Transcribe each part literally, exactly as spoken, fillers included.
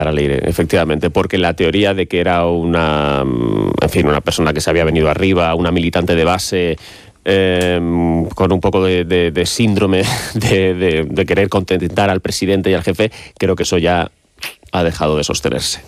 Para leer, efectivamente, porque la teoría de que era una, en fin, una persona que se había venido arriba, una militante de base, eh, con un poco de, de, de síndrome de, de, de querer contentar al presidente y al jefe, creo que eso ya ha dejado de sostenerse.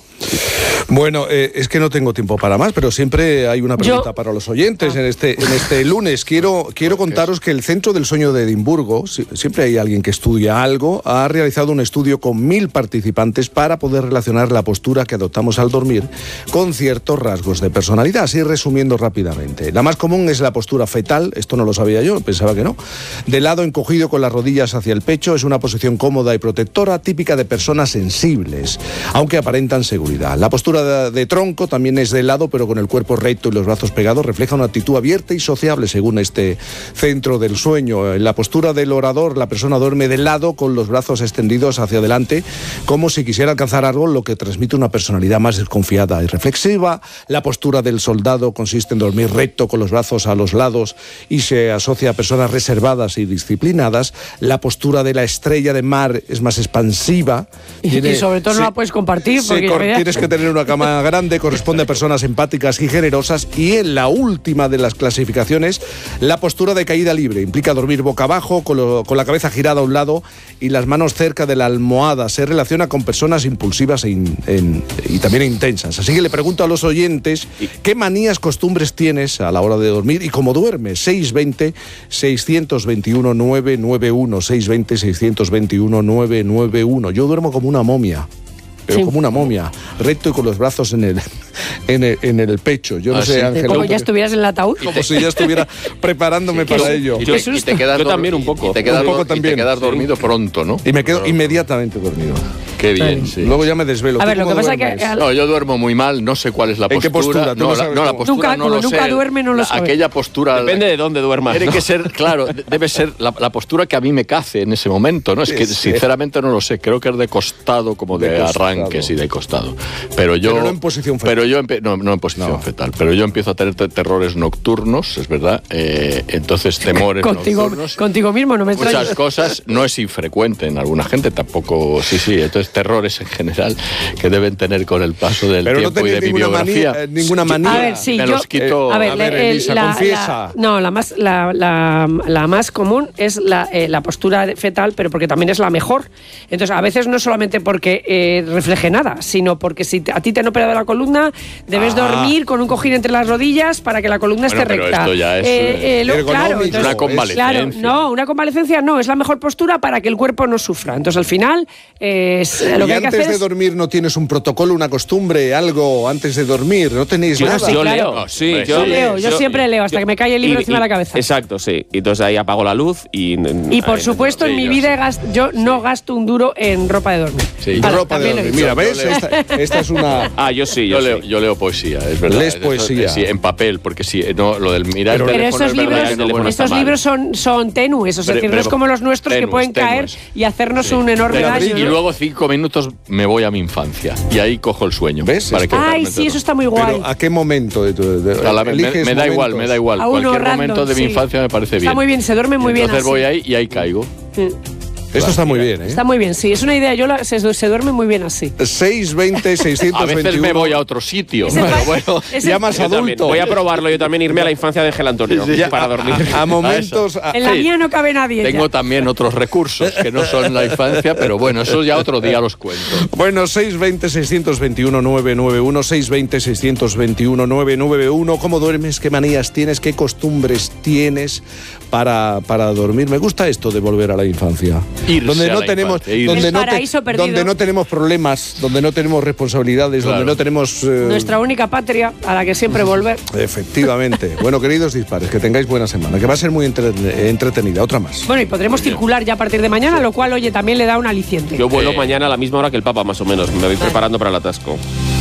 Bueno, eh, es que no tengo tiempo para más, pero siempre hay una pregunta Yo... para los oyentes. En este, en este lunes quiero, quiero contaros que el Centro del Sueño de Edimburgo, siempre hay alguien que estudia algo, ha realizado un estudio con mil participantes para poder relacionar la postura que adoptamos al dormir con ciertos rasgos de personalidad. Así resumiendo rápidamente. La más común es la postura fetal, esto no lo sabía yo, pensaba que no. De lado encogido con las rodillas hacia el pecho, es una posición cómoda y protectora, típica de personas sensibles, aunque aparentan seguridad. La postura de, de tronco también es de lado, pero con el cuerpo recto y los brazos pegados, refleja una actitud abierta y sociable, según este Centro del Sueño. En la postura del orador, la persona duerme de lado con los brazos extendidos hacia adelante, como si quisiera alcanzar algo, lo que transmite una personalidad más desconfiada y reflexiva. La postura del soldado consiste en dormir recto con los brazos a los lados y se asocia a personas reservadas y disciplinadas. La postura de la estrella de mar es más expansiva. Y, Tiene, y sobre todo sí, no la puedes compartir porque cor- tienes que tener una cama grande, corresponde a personas empáticas y generosas. Y en la última de las clasificaciones, la postura de caída libre implica dormir boca abajo, con, lo, con la cabeza girada a un lado y las manos cerca de la almohada. Se relaciona con personas impulsivas e in, en, y también intensas. Así que le pregunto a los oyentes, ¿qué manías, costumbres tienes a la hora de dormir y cómo duermes? seis veinte, seiscientos veintiuno, novecientos noventa y uno, seis veinte, seiscientos veintiuno, novecientos noventa y uno. Yo duermo como una momia. Pero sí, como una momia, recto y con los brazos en el, en el, en el pecho. Yo no ah, sé, sí. Ángel. Como ya estuvieras en el ataúd. Como si ya estuviera preparándome sí, para sí, ello. Y, te, y te quedas Yo también un poco. Y te quedas, un poco también. Y te quedas dormido sí. pronto, ¿no? Y me quedo inmediatamente dormido. Qué bien, sí. Luego ya me desvelo. A ver, lo que pasa es que... No, yo duermo muy mal, no sé cuál es la postura. ¿En qué postura? No, la, no, la postura nunca, no lo nunca sé. duerme, no lo sabe. Aquella postura... Depende de dónde duermas. Tiene ¿no? que ser, claro, debe ser la, la postura que a mí me cace en ese momento, ¿no? Es que sí. sinceramente no lo sé. Creo que es de costado, como de, de arranques y de costado. Pero yo... Pero no en posición fetal. Pero yo empe- no, no en posición no. fetal. Pero yo empiezo a tener terrores nocturnos, es verdad. Eh, entonces, temores contigo, nocturnos. Contigo mismo, no me extraña. Muchas cosas, no es infrecuente en alguna gente, tampoco... Sí, sí, entonces terrores en general que deben tener con el paso del Pero tiempo no y de mi biografía. Manía, eh, ninguna manía. A ver, sí, me yo, los quito. Eh, a ver, a ver el, Elisa, la, confiesa. La, no, la más, la, la, la más común es la, eh, la postura fetal, pero porque también es la mejor. Entonces, a veces no solamente porque eh, refleje nada, sino porque si te, a ti te han operado la columna, debes ah. dormir con un cojín entre las rodillas para que la columna bueno, esté pero recta. Esto ya es eh, eh, lo, claro, entonces, una convalecencia. Claro, no, una convalecencia no, es la mejor postura para que el cuerpo no sufra. Entonces, al final, eh, es, lo y que hay que antes hacer de es... dormir no tienes un protocolo, una costumbre, algo antes de dormir, no tenéis yo, nada. Sí, yo claro. leo, oh, sí, yo, yo leo, yo, yo siempre leo hasta yo, que me cae el libro y, encima y, de la cabeza. Exacto, sí. Y entonces ahí apago la luz y... Y por ahí, supuesto, sí, en mi vida sí. gasto, yo no gasto un duro en ropa de dormir. Sí. Vale, ropa de dormir. Mira, ¿ves? Esta, esta es una... Ah, yo sí, yo, yo, leo, sí. yo leo poesía, es verdad. Lees poesía. Eso, sí, en papel, porque sí, no, lo del mirar pero, el teléfono pero esos libros, verdad, no, bueno, estos libros son, son tenues, o sea, pero, pero, no es como los nuestros tenues, que pueden tenues. caer y hacernos sí. un enorme pero, daño. Y ¿no? luego cinco minutos me voy a mi infancia y ahí cojo el sueño. ¿Ves? Para que Ay, sí, eso está muy guay. Pero ¿a qué momento de tu de, de, la, me, me da igual, me da igual. A Cualquier random, momento de mi sí. infancia me parece bien. Está muy bien, se duerme muy bien. Entonces voy ahí y ahí caigo. Sí. Esto está muy bien, ¿eh? Está muy bien, sí. Es una idea. Yo la, se, se duerme muy bien así. seis veinte, seiscientos veintiuno. A veces me voy a otro sitio. Ese pero pa- bueno, ese- ya más adulto. Voy a probarlo yo también, irme a la infancia de Ángel Antonio Sí, sí. para dormir. A, a momentos... A, en la sí. mía no cabe nadie. tengo ya. también otros recursos que no son la infancia, pero bueno, eso ya otro día los cuento. Bueno, seis veinte, seiscientos veintiuno, novecientos noventa y uno, seis veinte, seiscientos veintiuno, novecientos noventa y uno. ¿Cómo duermes? ¿Qué manías tienes? ¿Qué costumbres tienes para, para dormir? Me gusta esto de volver a la infancia. Irse donde a no la tenemos infancia, donde El no, paraíso perdido. donde no tenemos problemas, donde no tenemos responsabilidades, Claro. donde no tenemos... Eh, Nuestra única patria a la que siempre volver. Efectivamente. Bueno, queridos dispares, que tengáis buena semana, que va a ser muy entre- entretenida. Otra más. Bueno, y podremos circular ya a partir de mañana, lo cual, oye, también le da un aliciente. Yo vuelo Eh. mañana a la misma hora que el Papa, más o menos. Me voy preparando para el atasco.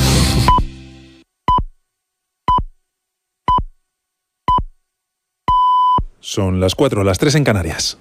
Son las cuatro, las tres en Canarias.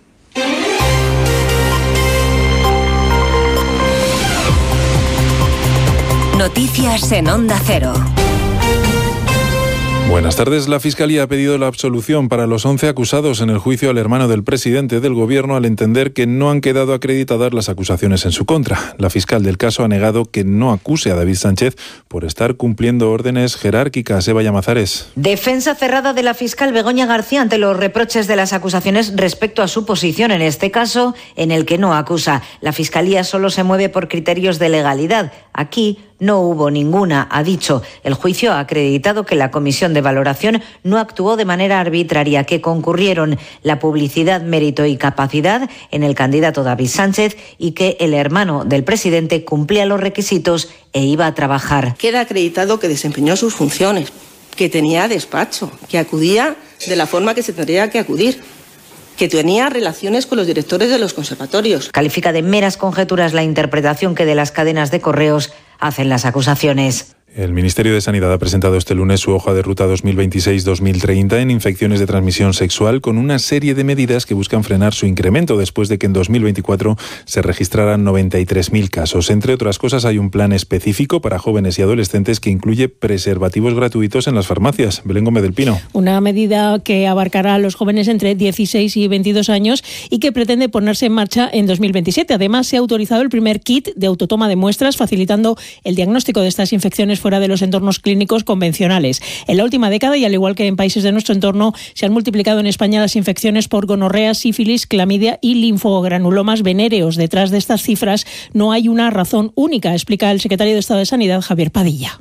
Noticias en Onda Cero. Buenas tardes. La Fiscalía ha pedido la absolución para los once acusados en el juicio al hermano del presidente del Gobierno al entender que no han quedado acreditadas las acusaciones en su contra. La fiscal del caso ha negado que no acuse a David Sánchez por estar cumpliendo órdenes jerárquicas. Eva Llamazares. Defensa cerrada de la fiscal Begoña García ante los reproches de las acusaciones respecto a su posición en este caso, en el que no acusa. La Fiscalía solo se mueve por criterios de legalidad. Aquí no hubo ninguna, ha dicho. El juicio ha acreditado que la comisión de valoración no actuó de manera arbitraria, que concurrieron la publicidad, mérito y capacidad en el candidato David Sánchez y que el hermano del presidente cumplía los requisitos e iba a trabajar. Queda acreditado que desempeñó sus funciones, que tenía despacho, que acudía de la forma que se tendría que acudir, que tenía relaciones con los directores de los conservatorios. Califica de meras conjeturas la interpretación que de las cadenas de correos hacen las acusaciones. El Ministerio de Sanidad ha presentado este lunes su hoja de ruta dos mil veintiséis dos mil treinta en infecciones de transmisión sexual con una serie de medidas que buscan frenar su incremento después de que en dos mil veinticuatro se registraran noventa y tres mil casos. Entre otras cosas, hay un plan específico para jóvenes y adolescentes que incluye preservativos gratuitos en las farmacias. Belén Gómez del Pino. Una medida que abarcará a los jóvenes entre dieciséis y veintidós años y que pretende ponerse en marcha en dos mil veintisiete. Además, se ha autorizado el primer kit de autotoma de muestras, facilitando el diagnóstico de estas infecciones fuera de los entornos clínicos convencionales. En la última década, y al igual que en países de nuestro entorno, se han multiplicado en España las infecciones por gonorrea, sífilis, clamidia y linfogranulomas venéreos. Detrás de estas cifras no hay una razón única, explica el secretario de Estado de Sanidad, Javier Padilla.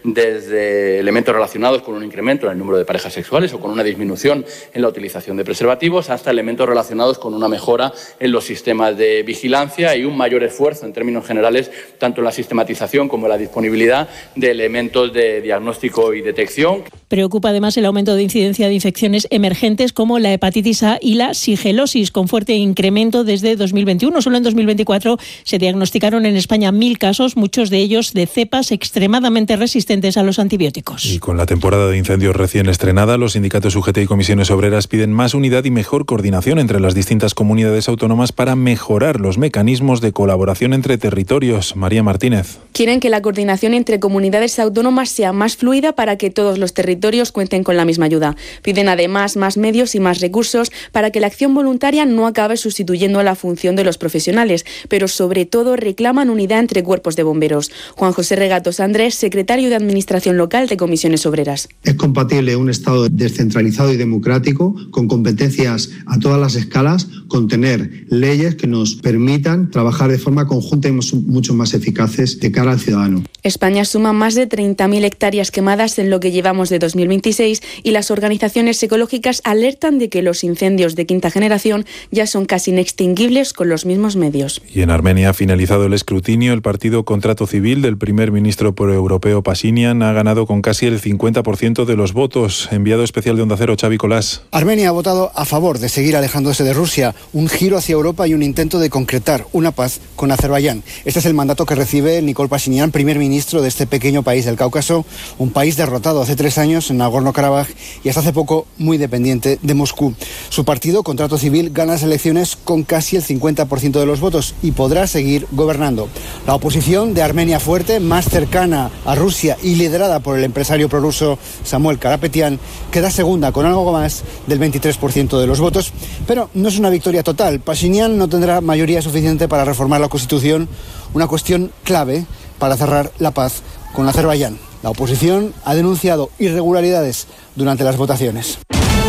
Desde elementos relacionados con un incremento en el número de parejas sexuales o con una disminución en la utilización de preservativos, hasta elementos relacionados con una mejora en los sistemas de vigilancia y un mayor esfuerzo en términos generales, tanto en la sistematización como en la disponibilidad de elementos de diagnóstico y detección. Preocupa además el aumento de incidencia de infecciones emergentes como la hepatitis A y la sigelosis, con fuerte incremento desde dos mil veintiuno. Solo en dos mil veinticuatro se diagnosticaron en España mil casos, muchos de ellos de cepas extremadamente resistentes a los antibióticos. Y con la temporada de incendios recién estrenada, los sindicatos U G T y comisiones obreras piden más unidad y mejor coordinación entre las distintas comunidades autónomas para mejorar los mecanismos de colaboración entre territorios. María Martínez. Quieren que la coordinación entre comunidades autónomas sea más fluida para que todos los territorios cuenten con la misma ayuda. Piden además más medios y más recursos para que la acción voluntaria no acabe sustituyendo a la función de los profesionales, pero sobre todo reclaman unidad entre cuerpos de bomberos. Juan José Regatos Andrés, secretario de Administración Local de Comisiones Obreras. Es compatible un Estado descentralizado y democrático con competencias a todas las escalas, con tener leyes que nos permitan trabajar de forma conjunta y mucho más eficaces de cara al ciudadano. España suma más de treinta mil hectáreas quemadas en lo que llevamos de dos mil veintiséis y las organizaciones ecológicas alertan de que los incendios de quinta generación ya son casi inextinguibles con los mismos medios. Y en Armenia ha finalizado el escrutinio. El partido Contrato Civil del primer ministro proeuropeo Pashinyan ha ganado con casi el cincuenta por ciento de los votos. Enviado especial de Onda Cero, Xavi Colás. Armenia ha votado a favor de seguir alejándose de Rusia, un giro hacia Europa y un intento de concretar una paz con Azerbaiyán. Este es el mandato que recibe Nikol Pashinyan, primer ministro de este pequeño país del Cáucaso, un país derrotado hace tres años en Nagorno-Karabaj y hasta hace poco muy dependiente de Moscú. Su partido, Contrato Civil, gana las elecciones con casi el cincuenta por ciento de los votos y podrá seguir gobernando. La oposición de Armenia Fuerte, más cercana a Rusia y liderada por el empresario prorruso Samuel Karapetyan, queda segunda con algo más del veintitrés por ciento de los votos, pero no es una victoria total. Pashinyan no tendrá mayoría suficiente para reformar la Constitución, una cuestión clave para cerrar la paz con Azerbaiyán. La oposición ha denunciado irregularidades durante las votaciones.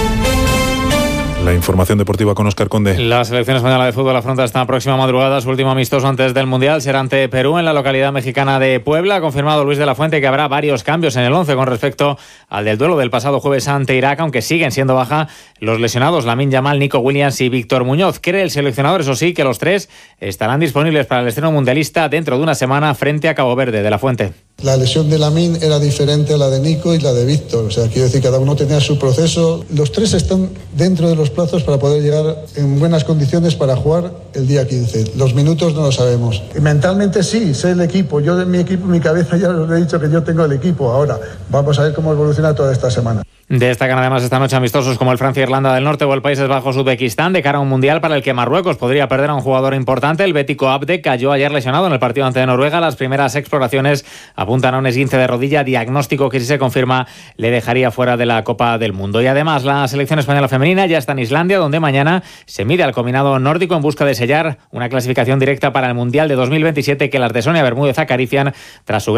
La información deportiva con Óscar Conde. La selección española de fútbol afronta esta próxima madrugada su último amistoso antes del Mundial. Será ante Perú en la localidad mexicana de Puebla. Ha confirmado Luis de la Fuente que habrá varios cambios en el once con respecto al del duelo del pasado jueves ante Irak, aunque siguen siendo baja los lesionados Lamine Yamal, Nico Williams y Víctor Muñoz. Cree el seleccionador, eso sí, que los tres estarán disponibles para el estreno mundialista dentro de una semana frente a Cabo Verde. De la Fuente. La lesión de Lamine era diferente a la de Nico y la de Víctor. O sea, quiero decir, cada uno tenía su proceso. Los tres están dentro de los plazos para poder llegar en buenas condiciones para jugar el día quince. Los minutos no lo sabemos. Y mentalmente sí, sé el equipo. Yo de mi equipo, en mi cabeza ya os he dicho que yo tengo el equipo. Ahora, vamos a ver cómo evoluciona toda esta semana. Destacan además esta noche amistosos como el Francia-Irlanda del Norte o el Países Bajos-Uzbekistán de cara a un mundial para el que Marruecos podría perder a un jugador importante. El bético Abde cayó ayer lesionado en el partido ante Noruega. Las primeras exploraciones apuntan Apuntan a un esguince de rodilla, diagnóstico que si se confirma le dejaría fuera de la Copa del Mundo. Y además la selección española femenina ya está en Islandia, donde mañana se mide al combinado nórdico en busca de sellar una clasificación directa para el Mundial de dos mil veintisiete que las de Sonia Bermúdez acarician tras su